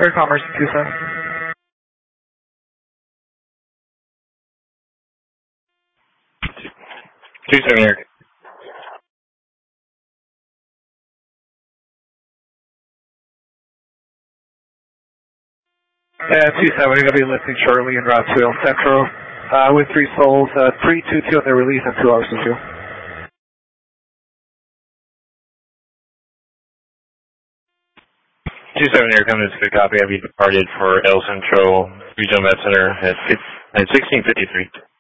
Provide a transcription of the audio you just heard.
Air Commerce 27. 27 Air. 27, we're going to be lifting shortly en route to El Centro with 3 souls, 322 on the release and 2 hours of fuel. 27 Air, coming to the copy. Have you departed for El Centro Regional Med Center at 16:53.